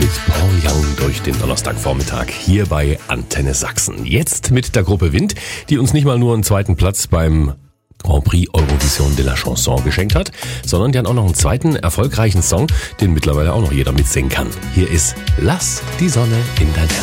Paul Young durch den Donnerstagvormittag hier bei Antenne Sachsen. Jetzt mit der Gruppe Wind, die uns nicht mal nur einen zweiten Platz beim Grand Prix Eurovision de la Chanson geschenkt hat, sondern die hat auch noch einen zweiten erfolgreichen Song, den mittlerweile auch noch jeder mitsingen kann. Hier ist Lass die Sonne in dein Herz.